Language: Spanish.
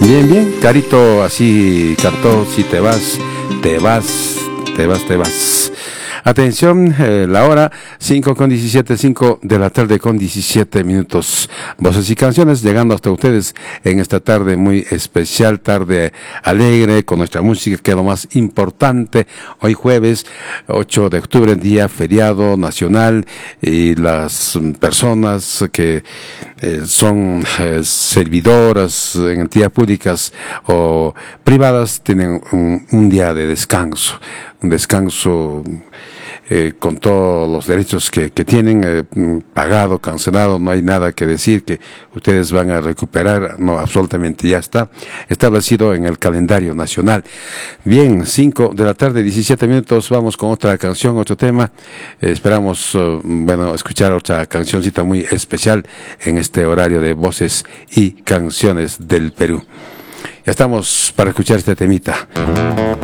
Bien, bien, Carito así cantó, si te vas, te vas, te vas, te vas. Atención, la hora 5:17, 5 de la tarde con 17 minutos. Voces y canciones llegando hasta ustedes en esta tarde muy especial, tarde alegre, con nuestra música, que es lo más importante. Hoy jueves 8 de octubre, día feriado nacional, y las personas que son servidoras en entidades públicas o privadas tienen un día de descanso, un descanso con todos los derechos que tienen, pagado, cancelado, no hay nada que decir que ustedes van a recuperar, no, absolutamente ya está establecido en el calendario nacional. Bien, 5 de la tarde, 17 minutos, vamos con otra canción, otro tema. Esperamos, escuchar otra cancioncita muy especial en este horario de voces y canciones del Perú. Ya estamos para escuchar este temita.